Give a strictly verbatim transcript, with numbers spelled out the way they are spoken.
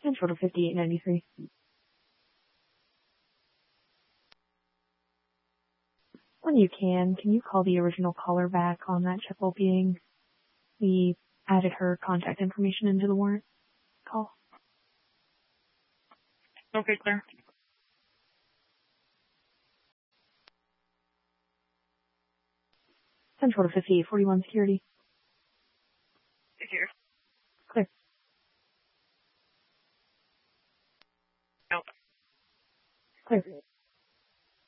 Central to fifty-eight ninety-three. When you can, can you call the original caller back on that Chippewa being? We added her contact information into the warrant call. Okay, clear. Central to fifty-eight forty-one security. Here. Clear. Nope. Clear.